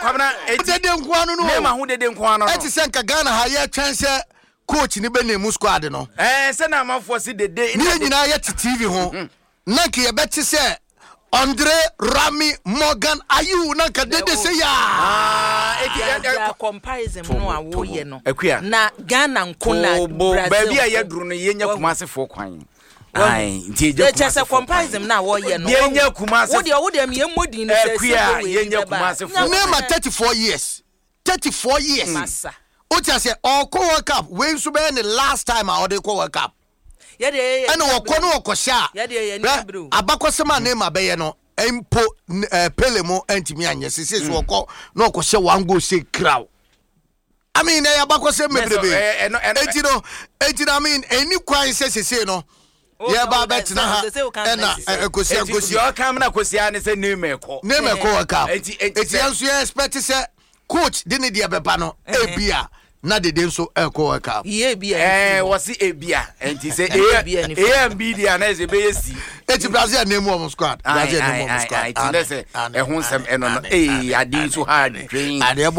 kwabna dede nko anu no me ma hu dede nko anu no eti se nka Ghana ha ye twense coach ni be nemu squad no se na amafo si dede ni nyina ye TV ho na ke ye beti se Andre Rami Morgan Ayu na ka dede se ya eti comparison no awo ye no na Ghana nko na Brazil ba bia ye duru no ye nya Kumasi fo kwan ai nti je Kumasi comparison na awo ye no ye nya Kumasi wo de me modin no se ye nya Kumasi fo name 34 years massa Ocha say Oko World Cup when so be the last time I order World Cup. Yeah, and Oko no Okosha. Abakosema name abeye no empo pelemo entimi anye sese so Oko no Okosha wan go say crowd. I mean abakose mebrebe. Enti I mean any kwan sese no. Yeah, ba bet na ha. Na ekosi your camera kosi ane say name eko. Name eko World Cup. Enti anso you expect say coach didn't dia beba no ebia na de so eko cup wasi ebia enti say AMB dia na ze be yesi eti Brazil name of squad eti say ehun sem eno no adi so hard train